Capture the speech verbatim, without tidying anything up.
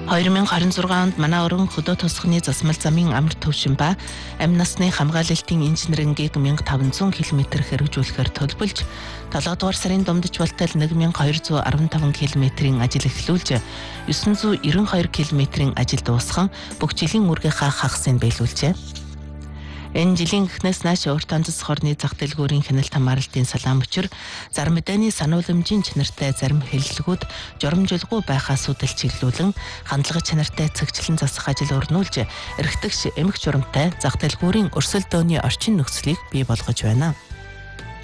хоёр мянга харин зургаан онд манай өрн хөдөө тосгоны засмал замын амар төвшин ба амь насны хамгаалалтын инженерийн гиг мянга таван зуун километр хэрэгжүүлэхээр төлбөлж долоо дугаар сарын дундаж болтол нэг мянга хоёр зуун арван таван километрийн ажил эхлүүлж есөн зуун девяносто хоёр километрийн ажил дуусхан бүх жилийн үргийнхаа хагасыг биелүүлжээ. Энэ жилийн эхнээс нааш урт онцос хорны зах дэлгүүрийн хяналт хамгаалалтын салаан мөчөр зар мэдээний санууламжийн чанартай зарим хэллэгүүд журамжилгүй байхаас үүдэл чиглүүлэн хандлага чанартай цэгцлэн засах ажил өрнүүлж эрхтэгч эмх журамтай зах дэлгүүрийн өрсөлдөөний орчин нөхцөлийг бий болгож байна.